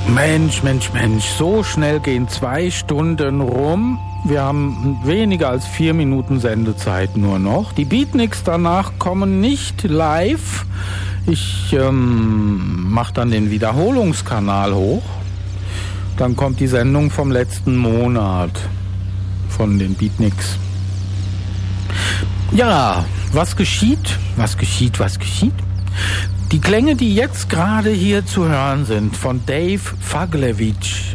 Mensch, so schnell gehen 2 Stunden rum. Wir haben weniger als 4 Minuten Sendezeit nur noch. Die Beatniks danach kommen nicht live. Ich mache dann den Wiederholungskanal hoch. Dann kommt die Sendung vom letzten Monat von den Beatniks. Ja, was geschieht? Die Klänge, die jetzt gerade hier zu hören sind, von Dave Faglevich,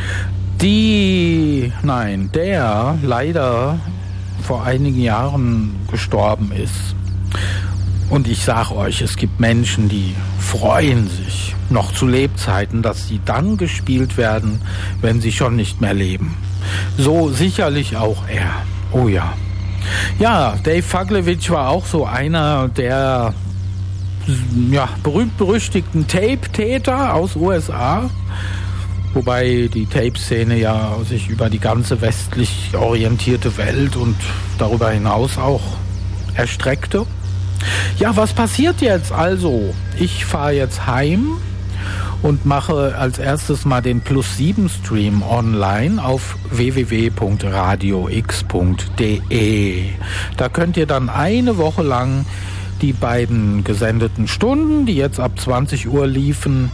der leider vor einigen Jahren gestorben ist. Und ich sag euch, es gibt Menschen, die freuen sich noch zu Lebzeiten, dass sie dann gespielt werden, wenn sie schon nicht mehr leben. So sicherlich auch er. Oh ja. Ja, Dave Faglevich war auch so einer der berühmt-berüchtigten Tape-Täter aus USA, wobei die Tape-Szene ja sich über die ganze westlich orientierte Welt und darüber hinaus auch erstreckte. Ja, was passiert jetzt also? Ich fahre jetzt heim und mache als erstes mal den +7-Stream online auf www.radiox.de. Da könnt ihr dann eine Woche lang die beiden gesendeten Stunden, die jetzt ab 20 Uhr liefen,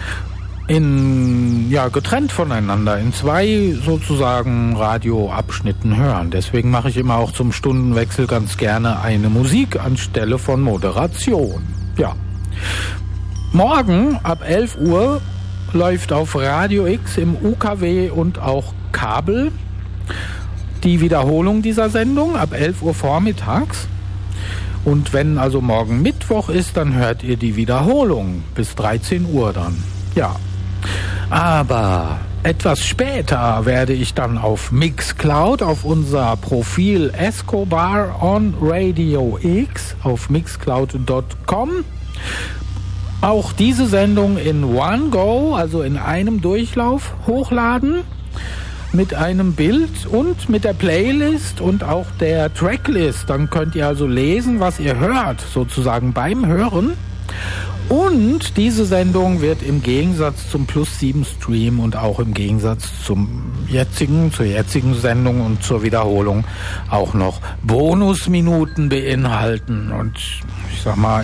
getrennt voneinander in 2 sozusagen Radioabschnitten hören. Deswegen mache ich immer auch zum Stundenwechsel ganz gerne eine Musik anstelle von Moderation. Ja. Morgen ab 11 Uhr läuft auf Radio X im UKW und auch Kabel die Wiederholung dieser Sendung ab 11 Uhr vormittags. Und wenn also morgen Mittwoch ist, dann hört ihr die Wiederholung bis 13 Uhr dann. Ja. Aber etwas später werde ich dann auf Mixcloud, auf unser Profil Escobar on Radio X, auf mixcloud.com, auch diese Sendung in One Go, also in einem Durchlauf, hochladen. Mit einem Bild und mit der Playlist und auch der Tracklist. Dann könnt ihr also lesen, was ihr hört, sozusagen beim Hören. Und diese Sendung wird im Gegensatz zum +7-Stream und auch im Gegensatz zur jetzigen Sendung und zur Wiederholung auch noch Bonusminuten beinhalten. Und ich sag mal,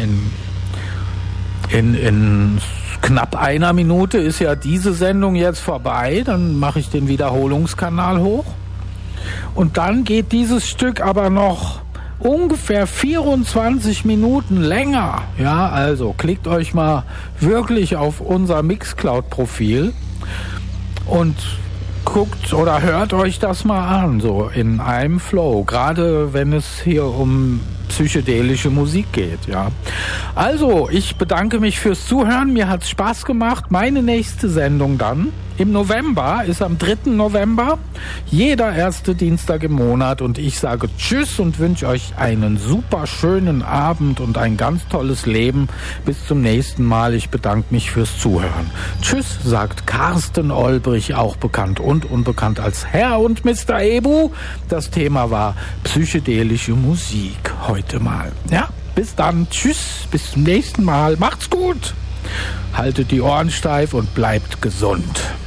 in knapp einer Minute ist ja diese Sendung jetzt vorbei. Dann mache ich den Wiederholungskanal hoch. Und dann geht dieses Stück aber noch ungefähr 24 Minuten länger. Ja, also klickt euch mal wirklich auf unser Mixcloud-Profil und guckt oder hört euch das mal an, so in einem Flow. Gerade wenn es hier um psychedelische Musik geht, ja. Also, ich bedanke mich fürs Zuhören. Mir hat's Spaß gemacht. Meine nächste Sendung dann im November ist am 3. November. Jeder erste Dienstag im Monat. Und ich sage Tschüss und wünsche euch einen super schönen Abend und ein ganz tolles Leben. Bis zum nächsten Mal. Ich bedanke mich fürs Zuhören. Tschüss, sagt Carsten Olbrich, auch bekannt und unbekannt als Herr und Mr. Ebu. Das Thema war psychedelische Musik heute mal. Ja, bis dann. Tschüss, bis zum nächsten Mal. Macht's gut. Haltet die Ohren steif und bleibt gesund.